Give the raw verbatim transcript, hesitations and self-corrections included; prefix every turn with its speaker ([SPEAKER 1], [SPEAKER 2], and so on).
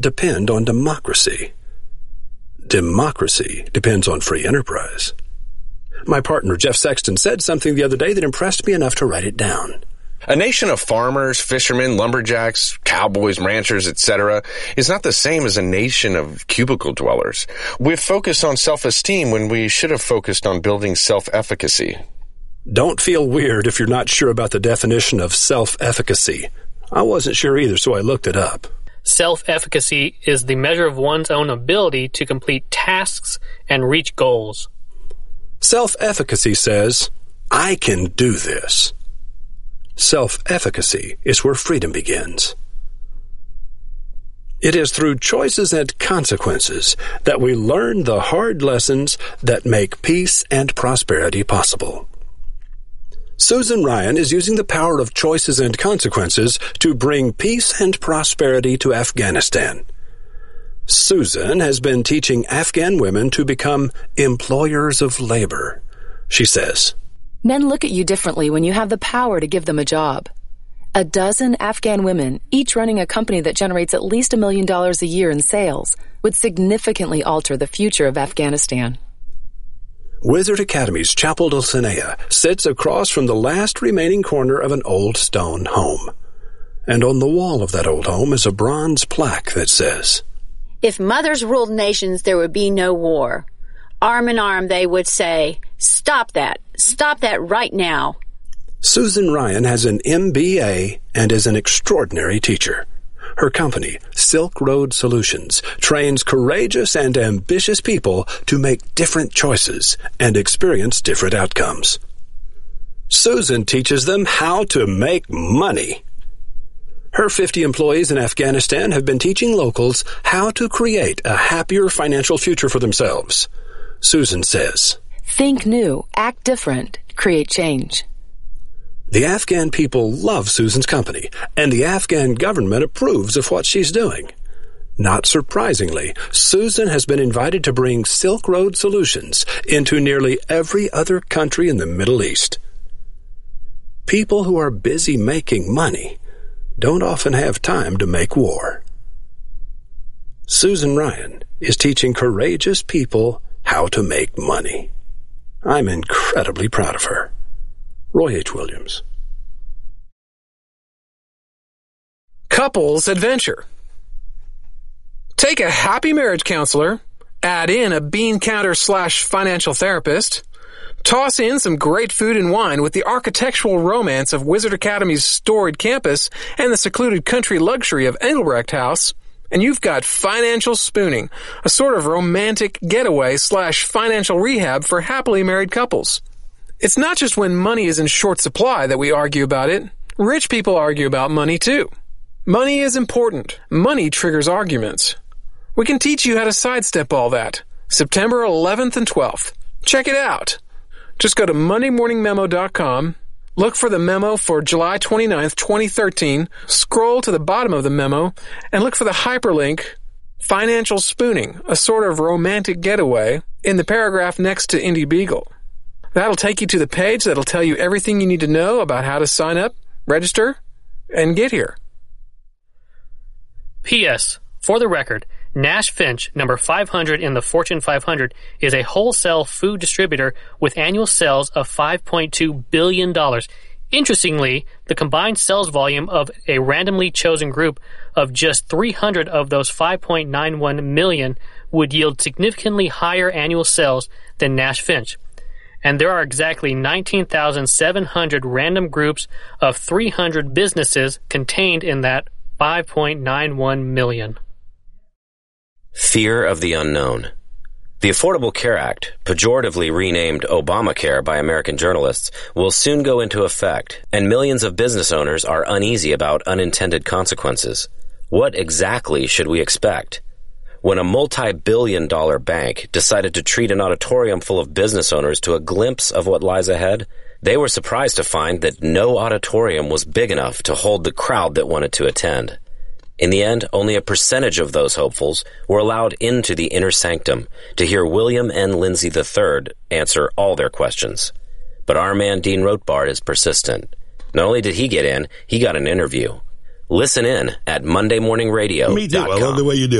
[SPEAKER 1] depend on democracy. Democracy depends on free enterprise. My partner, Jeff Sexton, said something the other day that impressed me enough to write it down.
[SPEAKER 2] A nation of farmers, fishermen, lumberjacks, cowboys, ranchers, et cetera is not the same as a nation of cubicle dwellers. We've focused on self-esteem when we should have focused on building self-efficacy.
[SPEAKER 1] Don't feel weird if you're not sure about the definition of self-efficacy. I wasn't sure either, so I looked it up.
[SPEAKER 3] Self-efficacy is the measure of one's own ability to complete tasks and reach goals.
[SPEAKER 1] Self-efficacy says, I can do this. Self-efficacy is where freedom begins. It is through choices and consequences that we learn the hard lessons that make peace and prosperity possible. Susan Ryan is using the power of choices and consequences to bring peace and prosperity to Afghanistan. Susan has been teaching Afghan women to become employers of labor. She says,
[SPEAKER 4] Men look at you differently when you have the power to give them a job. A dozen Afghan women, each running a company that generates at least a million dollars a year in sales, would significantly alter the future of Afghanistan.
[SPEAKER 1] Wizard Academy's Chapel Dulcinea sits across from the last remaining corner of an old stone home. And on the wall of that old home is a bronze plaque that says,
[SPEAKER 5] If mothers ruled nations, there would be no war. Arm in arm, they would say, Stop that. Stop that right now.
[SPEAKER 1] Susan Ryan has an M B A and is an extraordinary teacher. Her company, Silk Road Solutions, trains courageous and ambitious people to make different choices and experience different outcomes. Susan teaches them how to make money. Her fifty employees in Afghanistan have been teaching locals how to create a happier financial future for themselves. Susan says,
[SPEAKER 4] Think new, act different, create change.
[SPEAKER 1] The Afghan people love Susan's company, and the Afghan government approves of what she's doing. Not surprisingly, Susan has been invited to bring Silk Road Solutions into nearly every other country in the Middle East. People who are busy making money don't often have time to make war. Susan Ryan is teaching courageous people how to make money. I'm incredibly proud of her. Roy H. Williams.
[SPEAKER 6] Couples Adventure. Take a happy marriage counselor, add in a bean counter slash financial therapist, toss in some great food and wine with the architectural romance of Wizard Academy's storied campus and the secluded country luxury of Engelbrecht House, and you've got financial spooning, a sort of romantic getaway slash financial rehab for happily married couples. It's not just when money is in short supply that we argue about it. Rich people argue about money too. Money is important. Money triggers arguments. We can teach you how to sidestep all that. September eleventh and twelfth. Check it out. Just go to monday morning memo dot com, look for the memo for July twenty-ninth, twenty thirteen, scroll to the bottom of the memo, and look for the hyperlink, Financial Spooning, a sort of romantic getaway, in the paragraph next to Indie Beagle. That'll take you to the page that'll tell you everything you need to know about how to sign up, register, and get here.
[SPEAKER 3] P S. For the record, Nash Finch, number five hundred in the Fortune five hundred, is a wholesale food distributor with annual sales of five point two billion dollars. Interestingly, the combined sales volume of a randomly chosen group of just three hundred of those five point nine one million would yield significantly higher annual sales than Nash Finch. And there are exactly nineteen thousand seven hundred random groups of three hundred businesses contained in that five point nine one million.
[SPEAKER 7] Fear of the unknown. The Affordable Care Act, pejoratively renamed Obamacare by American journalists, will soon go into effect, and millions of business owners are uneasy about unintended consequences. What exactly should we expect? When a multi-billion dollar bank decided to treat an auditorium full of business owners to a glimpse of what lies ahead, they were surprised to find that no auditorium was big enough to hold the crowd that wanted to attend. In the end, only a percentage of those hopefuls were allowed into the inner sanctum to hear William N. Lindsay the third answer all their questions. But our man Dean Rothbard is persistent. Not only did he get in, he got an interview. Listen in at monday morning radio dot com.
[SPEAKER 8] Me too. I love the way you do.